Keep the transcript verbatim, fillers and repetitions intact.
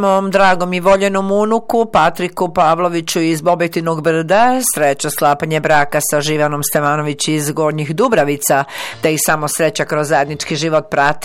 Mom dragom i voljenom unuku Patriku Pavloviću iz Bobetinog Brda sreća sklapanje braka sa Živanom Stevanović iz Gornjih Dubravica, da ih samo sreća kroz zajednički život prati